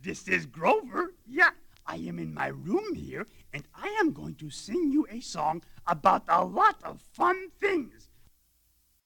This is Grover. Yeah, I am in my room here, and I am going to sing you a song about a lot of fun things.